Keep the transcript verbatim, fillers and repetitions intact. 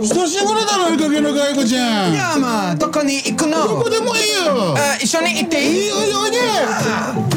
久しぶりだな、いい加減なかいこちゃん。 いやまあどこに行くの？ どこでもいいよ。 あ、一緒に行っていい？ いいよ、おいで。